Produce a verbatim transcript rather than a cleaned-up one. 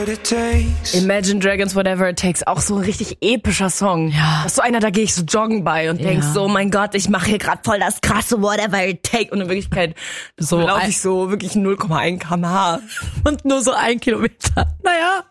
Imagine Dragons Whatever It Takes, auch so ein richtig epischer Song. Ja. Das ist so einer, da gehe ich so joggen bei und Ja. denk so, mein Gott, ich mache hier gerade voll das krasse Whatever It Takes. Und in Wirklichkeit so laufe ich so wirklich null Komma eins Kilometer pro Stunde und nur so ein Kilometer. Naja.